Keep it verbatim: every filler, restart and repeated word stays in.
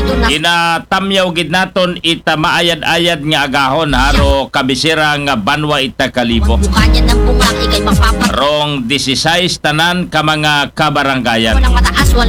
Inatamyaw gid naton ita maayad-ayad nga agahon haro kabisira nga banwa ita kalibo. Rong disisize tanan ka mga kabaranggayan.